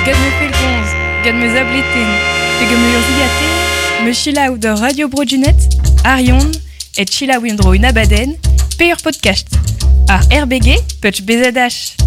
Gad me pelkonz, gad me zableten, pe gad me urzigaten, me chilaou de Radio Brodunet, Arion, et chilaou indro une abaden, pe ur podcast. Ar RBG, petch bezadash.